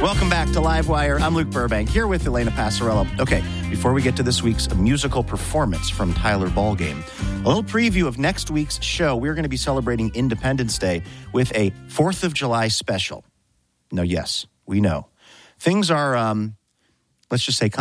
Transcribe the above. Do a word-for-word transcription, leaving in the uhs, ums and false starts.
Welcome back to Livewire. I'm Luke Burbank here with Elena Passarello. Okay, before we get to this week's musical performance from Tyler Ballgame, a little preview of next week's show. We're going to be celebrating Independence Day with a fourth of July special. Now, yes, we know. Things are, um, let's just say,